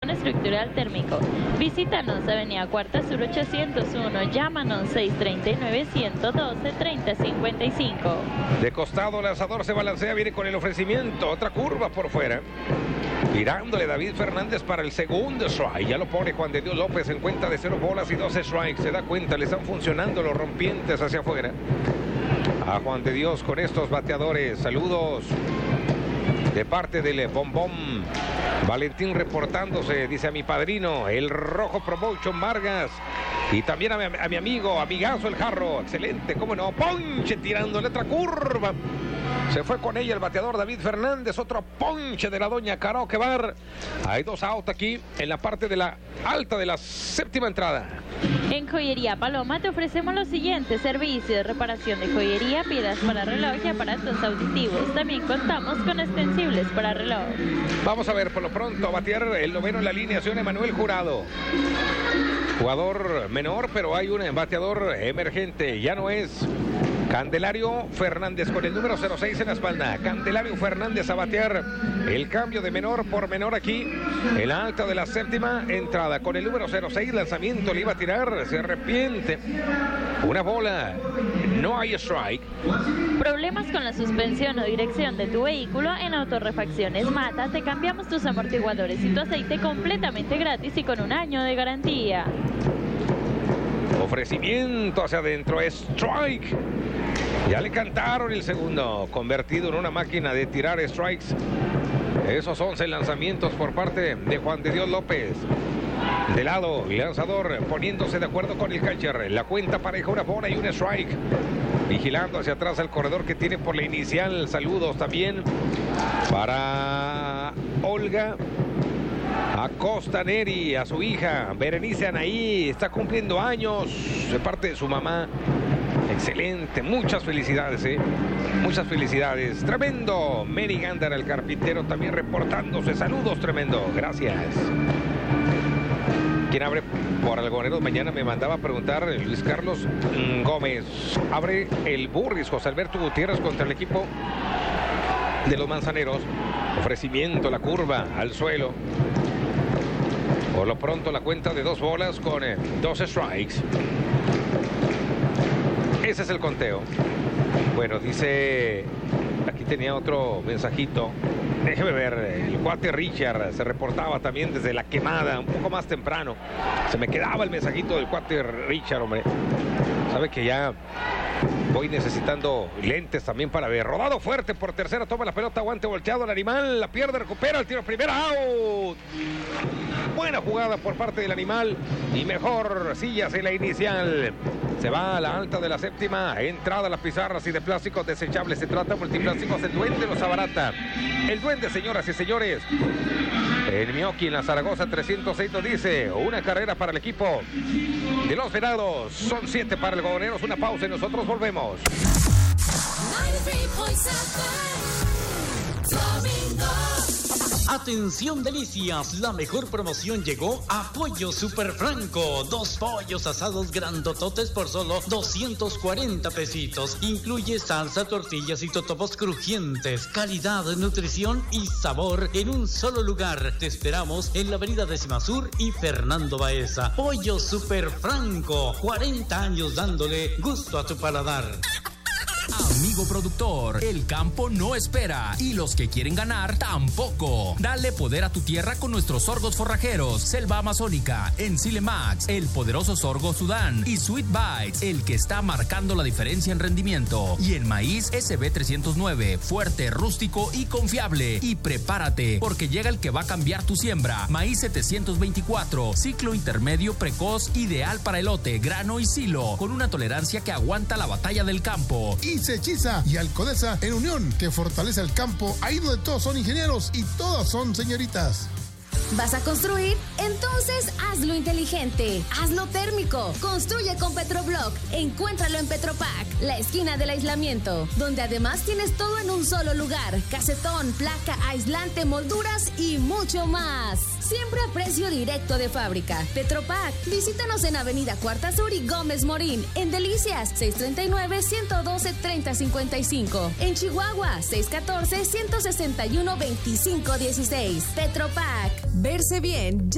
Protección Estructural Térmico. Visítanos Avenida Cuarta Sur 801, llámanos 639-112-3055. De costado, el lanzador se balancea, viene con el ofrecimiento, otra curva por fuera. Tirándole David Fernández para el segundo strike. Ya lo pone Juan de Dios López en cuenta de 0 bolas y 12 strikes. Se da cuenta, le están funcionando los rompientes hacia afuera. A Juan de Dios con estos bateadores. Saludos de parte del Bombón. Valentín reportándose, dice a mi padrino, el Rojo Promotion Vargas. Y también a mi amigo, amigazo el Jarro. Excelente, cómo no. Ponche tirándole otra curva. Se fue con ella el bateador David Fernández. Otro ponche de la doña Karaoke Bar. Hay 2 outs aquí en la parte de la alta de la séptima entrada. En Joyería Paloma te ofrecemos los siguientes servicios: reparación de joyería, piedras para reloj y aparatos auditivos. También contamos con extensibles para reloj. Vamos a ver por lo pronto a batear el noveno en la alineación, Emanuel Jurado. Jugador menor, pero hay un bateador emergente. Ya no es Candelario Fernández con el número 06 en la espalda. Candelario Fernández a batear. El cambio de menor por menor aquí en la alta de la séptima entrada. Con el número 06, lanzamiento le iba a tirar. Se arrepiente. Una bola. No hay strike. ¿Problemas con la suspensión o dirección de tu vehículo? En Autorrefacciones Mata te cambiamos tus amortiguadores y tu aceite completamente gratis y con 1 año de garantía. Ofrecimiento hacia adentro, strike. Ya le cantaron el segundo, convertido en una máquina de tirar strikes. Esos 11 lanzamientos por parte de Juan de Dios López. De lado, lanzador poniéndose de acuerdo con el catcher. La cuenta pareja, 1 bola y 1 strike. Vigilando hacia atrás al corredor que tiene por la inicial. Saludos también para Olga Acosta Neri, a su hija Berenice Anaí. Está cumpliendo años de parte de su mamá. Excelente, muchas felicidades, muchas felicidades. Tremendo. Mary Gándara, el carpintero, también reportándose. Saludos, tremendo, gracias. ¿Quién abre por Algodoneros? Mañana me mandaba a preguntar Luis Carlos Gómez. Abre el Burris, José Alberto Gutiérrez contra el equipo de los Manzaneros. Ofrecimiento, la curva al suelo. Por lo pronto la cuenta de 2 bolas con 12 strikes. Ese es el conteo. Bueno, dice, aquí tenía otro mensajito. Déjeme ver, el cuate Richard se reportaba también desde la quemada, un poco más temprano. Se me quedaba el mensajito del cuate Richard, hombre. Sabe que ya voy necesitando lentes también para ver. Rodado fuerte por tercera, toma la pelota, guante volteado, el animal la pierde, recupera el tiro, primera, out. Buena jugada por parte del animal y mejor sillas en la inicial. Se va a la alta de la séptima entrada, las pizarras y de plásticos desechables. Se trata de multiplásticos, el Duende los abarata. El Duende, señoras y señores. El Mioki en la Zaragoza 306 nos dice, 1 carrera para el equipo de los Venados. Son 7 para el Algodoneros. Una pausa y nosotros volvemos. 93.7 Atención delicias, la mejor promoción llegó a Pollo Super Franco. 2 pollos asados grandototes por solo 240 pesitos. Incluye salsa, tortillas y totopos crujientes. Calidad, nutrición y sabor en un solo lugar. Te esperamos en la avenida Décima Sur y Fernando Baeza. Pollo Super Franco, 40 años dándole gusto a tu paladar. Amigo productor, el campo no espera y los que quieren ganar tampoco. Dale poder a tu tierra con nuestros sorgos forrajeros, Selva Amazónica, Enzile Max, el poderoso sorgo Sudán y Sweet Bites, el que está marcando la diferencia en rendimiento. Y en maíz SB 309, fuerte, rústico y confiable. Y prepárate, porque llega el que va a cambiar tu siembra. Maíz 724, ciclo intermedio precoz, ideal para elote, grano y silo, con una tolerancia que aguanta la batalla del campo. Y Sechiza y Alcodesa en unión, que fortalece el campo, ahí donde todos son ingenieros y todas son señoritas. ¿Vas a construir? Entonces hazlo inteligente, hazlo térmico. Construye con Petroblock. Encuéntralo en Petropac, la esquina del aislamiento, donde además tienes todo en un solo lugar: casetón, placa, aislante, molduras y mucho más. Siempre a precio directo de fábrica. Petropac, visítanos en Avenida Cuarta Sur y Gómez Morín. En Delicias, 639-112-3055. En Chihuahua, 614-161-2516. Petropac. Verse bien.